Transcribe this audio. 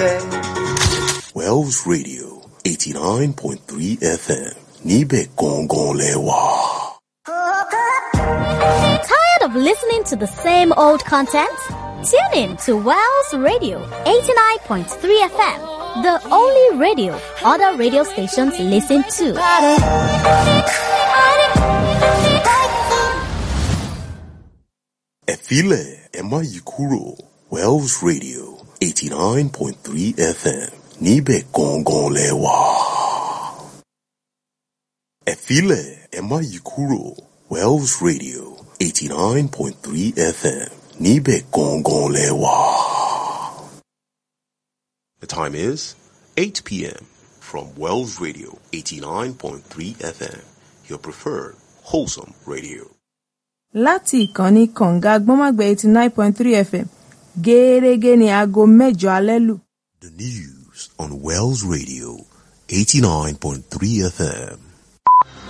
Wells Radio 89.3 FM. Níbẹ̀ gangan lẹ́wà. Tired of listening to the same old content? Tune in to Wells Radio 89.3 FM, the only radio other radio stations listen to. Ẹ filẹ̀, ẹ má yí kúrò. Wells Radio 89.3 FM. Níbẹ̀ gangan lẹ́wà. Ẹ filẹ̀, ẹ má yí kúrò. Wells Radio 89.3 FM. Níbẹ̀ gangan lẹ́wà. The time is 8 p.m. from Wells Radio 89.3 FM, your preferred wholesome radio. Láti ìkànnì kànga gbọ́nmágbẹ́ 89.3 FM, gẹ́rẹ́gẹ́ ní aago 7 alẹ́ lù. The news on Wells Radio 89.3 FM.